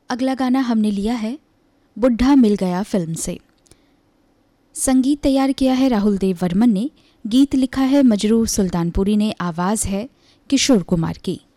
अगला गाना हमने लिया है बुढ़ा मिल गया फिल्म से। संगीत तैयार किया है राहुल देव वर्मन ने, गीत लिखा है मजरूह सुल्तानपुरी ने, आवाज़ है किशोर कुमार की।